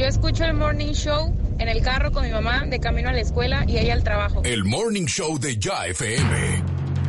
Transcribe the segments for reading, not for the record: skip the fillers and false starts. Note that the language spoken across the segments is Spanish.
Yo escucho el Morning Show en el carro con mi mamá de camino a la escuela y ella al trabajo. El Morning Show de Ya FM.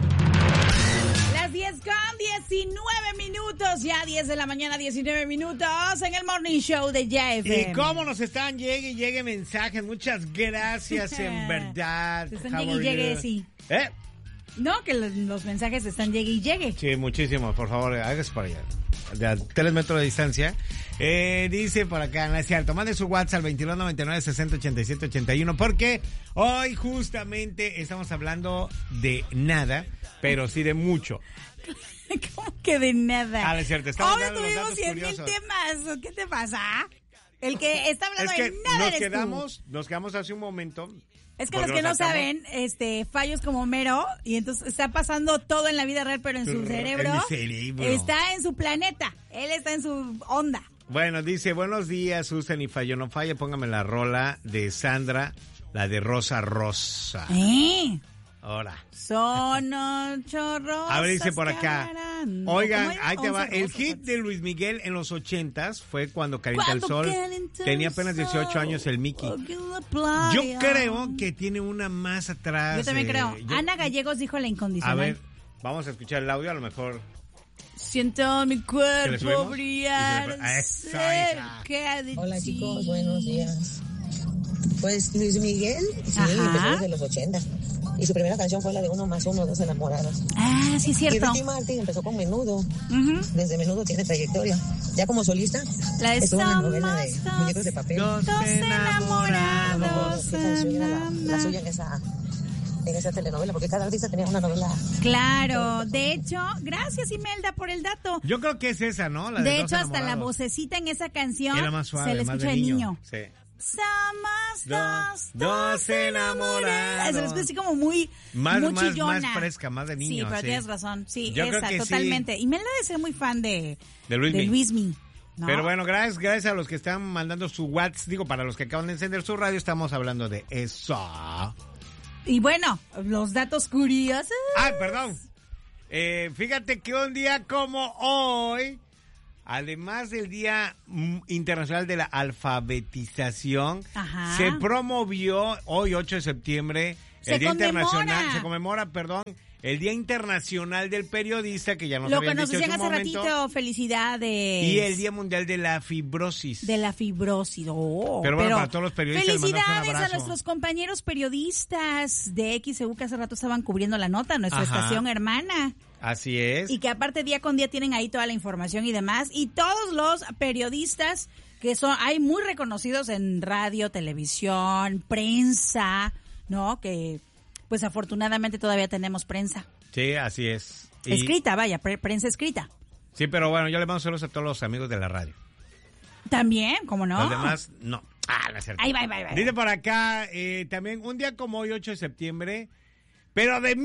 Las 10:19 minutos, ya 10 de la mañana, 19 minutos en el Morning Show de Ya FM. ¿Y cómo nos están? Llegue mensajes. Muchas gracias, en verdad. Están llegue, sí. No, que los mensajes están llegue. Sí, muchísimo. Por favor, hágase para allá. De 3 metros de distancia. Dice por acá, no es cierto, mande su WhatsApp al 2299-608781, porque hoy justamente estamos hablando de nada, pero sí de mucho. ¿Cómo que de nada? Ah, es cierto, estamos hoy dando los tuvimos datos 100,000 curiosos. temas. ¿Qué te pasa? El que está hablando Es que de nada eres nos quedamos hace un momento. Es que los que no saben, fallos como Homero, y entonces está pasando todo en la vida real, pero en su cerebro. En mi cerebro. Está en su planeta. Él está en su onda. Bueno, dice, buenos días, Susan y Fallo no falla, póngame la rola de Sandra, la de Rosa Rosa. Ahora. Son 8 rosas. A ver, dice por acá. Oigan, ahí te va. El hit rosas. de Luis Miguel en los 80s fue cuando Calienta el Sol. Tenía apenas 18 años el Mickey. Yo creo que tiene una más atrás. Yo también creo. Ana Gallegos dijo La Incondicional. A ver, vamos a escuchar el audio, a lo mejor. Siento mi cuerpo brillar Esa. cerca de ti. Hola chicos, buenos días. Pues Luis Miguel, sí, Ajá. empezó desde los 80. Y su primera canción fue la de 1 más 1, 2 enamorados. Ah, sí, es Y cierto. Ricky Martin empezó con Menudo. Desde Menudo tiene trayectoria. Ya como solista, La de estuvo en la novela de Somos Muñecos de Papel. dos enamorados. ¿Qué canción era la suya en esa telenovela? Porque cada artista tenía una novela. Claro, de hecho, gracias Imelda por el dato. Yo creo que es esa, ¿no? La De Dos hecho, hasta la Enamorados. vocecita en esa canción Era más suave, se le más escucha de de niño. Sí. Somos dos enamorados. Se le escucha así como muy chillona. Más fresca, más de niño. Sí, pero tienes razón. Sí, Yo creo esa, que totalmente. sí. Imelda debe ser muy fan de Luismi. Luismi, ¿no? Pero bueno, gracias a los que están mandando su WhatsApp. Digo, para los que acaban de encender su radio, estamos hablando de eso. Y bueno, los datos curiosos. Ay, perdón. Fíjate que un día como hoy, además del Día Internacional de la Alfabetización, Ajá. se promovió hoy, 8 de septiembre, el Día Internacional, se conmemora, el Día Internacional del Periodista, que ya nos Lo habían que nos dicho decían en su hace momento, ratito, felicidades. y el Día Mundial de la Fibrosis. De la fibrosis. Pero bueno, para todos los periodistas, les mandamos un felicidades a abrazo. nuestros compañeros periodistas de XEU que hace rato estaban cubriendo la nota, nuestra estación hermana. Así es. Y que aparte día con día tienen ahí toda la información y demás. Y todos los periodistas que hay muy reconocidos en radio, televisión, prensa, ¿no? Que pues afortunadamente todavía tenemos prensa. Sí, así es. Escrita, vaya, prensa escrita. Sí, pero bueno, yo le mando saludos a todos los amigos de la radio. También, ¿cómo no? Los demás, no. No es cierto. Ahí va. Dice por acá, también un día como hoy, 8 de septiembre, pero de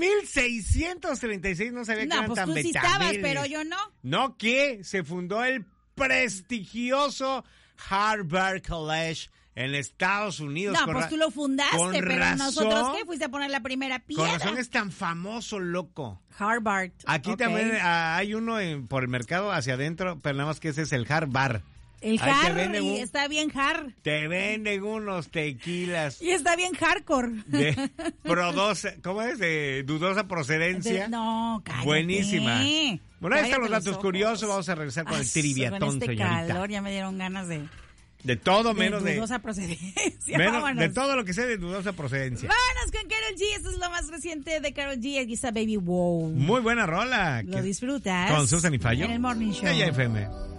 1636 no sabía que eran pues tan tú sí betabeles. estabas, pero yo no. No, que se fundó el prestigioso Harvard College en Estados Unidos. No, pues tú lo fundaste, pero razón, nosotros, ¿qué? Fuiste a poner la primera piedra. Con razón es tan famoso, loco. Harvard. Aquí también hay uno por el mercado hacia adentro, pero nada más que ese es el Harvard. El Ahí te Har, venden y está bien Har. Te venden unos tequilas. Y está bien hardcore. ¿Cómo es? De dudosa procedencia. No, cállate. Buenísima. Bueno, ahí están los datos ojos. curiosos. Vamos a regresar con el triviatón, con este señorita. calor ya me dieron ganas de todo menos de dudosa procedencia. menos de todo lo que sea de dudosa procedencia. Vámonos con Karol G. Esto es lo más reciente de Karol G. Aquí está Baby Wow. Muy buena rola. Lo disfrutas. Con Susan y Fallo. En el Morning Show. Ella FM.